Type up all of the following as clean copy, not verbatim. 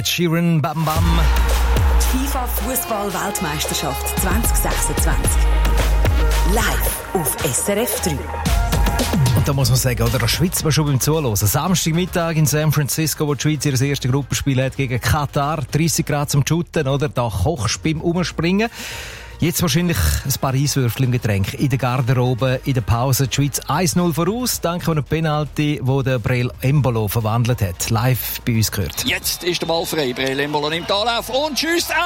Sheeran, Bam Bam. Die FIFA-Fußball-Weltmeisterschaft 2026. Live auf SRF 3. Und da muss man sagen, oder, da schwitzt man schon beim Zuhören. Samstagmittag in San Francisco, wo die Schweiz ihr erstes Gruppenspiel hat gegen Katar. 30 Grad zum Shooten, oder? Da kochst du beim Umspringen. Jetzt wahrscheinlich ein paar Eiswürfel im Getränk. In der Garderobe, in der Pause. Die Schweiz 1-0 voraus, dank einem Penalty, wo der Breel Embolo verwandelt hat. Live bei uns gehört. Jetzt ist der Ball frei. Breel Embolo nimmt Anlauf und schießt 1-0.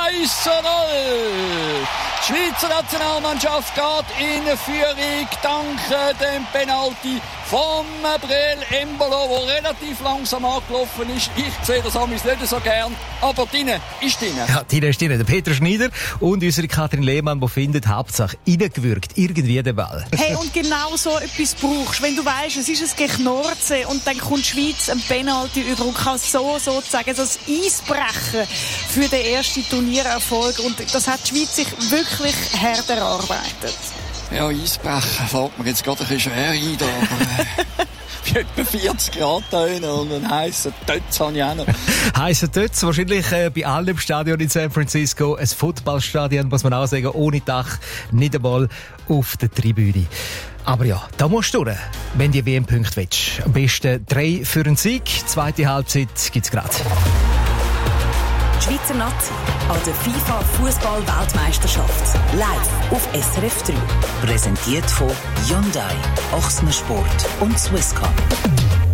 Die Schweizer Nationalmannschaft geht in Führung dank dem Penalty vom Breel Embolo, der relativ langsam angelaufen ist. Ich sehe das nicht so gern, aber drinnen ist drinnen. Ja, drinnen ist drinnen. Der Peter Schneider und unsere Kathrin Lehmann, die findet, Hauptsache reingewürgt, irgendwie der Ball. Hey, und genau so etwas brauchst, wenn du weißt, es ist ein Geknorze und dann kommt die Schweiz ein Penalty über und kann sozusagen das Eisbrechen für den ersten Turniererfolg. Und das hat die Schweiz sich wirklich hart erarbeitet. Ja, Eisbrechen fällt mir jetzt gerade ein bisschen schwer ein. Da. Wie etwa 40 Grad drinnen und einen heissen Tötz habe ich auch noch. Heissen Tötz, wahrscheinlich bei allen im Stadion in San Francisco. Ein Footballstadion, muss man auch sagen, ohne Dach, nicht einmal auf der Tribüne. Aber ja, da musst du durch, wenn du WM-Punkte willst. Am besten 3 für einen Sieg. Zweite Halbzeit gibt's gerade. Die Schweizer Nazi an der FIFA-Fußball-Weltmeisterschaft. Live auf SRF 3. Präsentiert von Hyundai, Ochsner Sport und Swisscom.